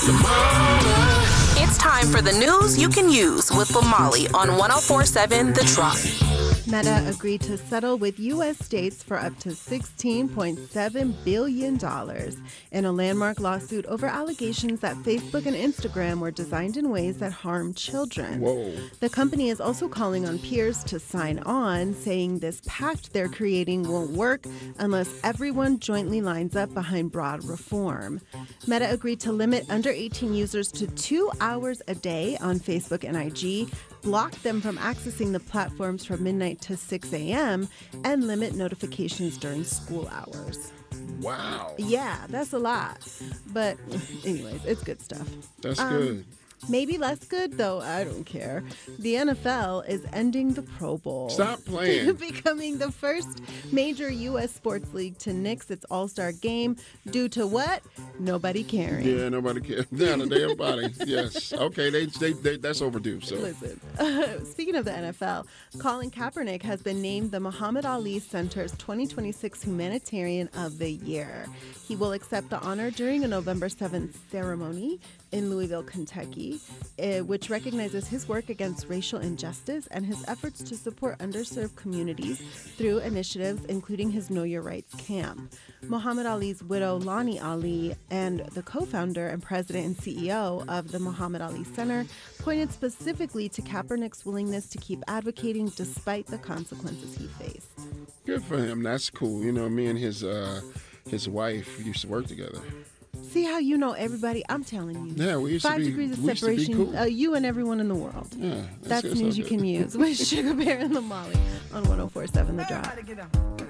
It's time for the news you can use with Lamali on 104.7 The Drop. Meta agreed to settle with U.S. states for up to $16.7 billion in a landmark lawsuit over allegations that Facebook and Instagram were designed in ways that harm children. Whoa. The company is also calling on peers to sign on, saying this pact they're creating won't work unless everyone jointly lines up behind broad reform. Meta agreed to limit under 18 users to 2 hours a day on Facebook and IG, block them from accessing the platforms from midnight to 6 a.m., and limit notifications during school hours. Wow. Yeah, that's a lot. But anyways, it's good stuff. That's good. Maybe less good, though. I don't care. The NFL is ending the Pro Bowl. Stop playing. Becoming the first major U.S. sports league to nix its all-star game due to what? Nobody caring. Yeah, nobody cares. Down the damn body. Yes. Okay, they that's overdue. So listen. Speaking of the NFL, Colin Kaepernick has been named the Muhammad Ali Center's 2026 Humanitarian of the Year. He will accept the honor during a November 7th ceremony in Louisville, Kentucky, which recognizes his work against racial injustice and his efforts to support underserved communities through initiatives including his Know Your Rights camp. Muhammad Ali's widow, Lonnie Ali, and the co-founder and president and CEO of the Muhammad Ali Center pointed specifically to Kaepernick's willingness to keep advocating despite the consequences he faced. good for him. That's cool. You know, me and his wife used to work together. See how you know everybody? I'm telling you. Yeah, we used 5 to be. degrees of we used to be separation. cool. You and everyone in the world. Yeah, That's good news stuff. you can use with Sugar Bear and Lamali on 104.7 The Drop.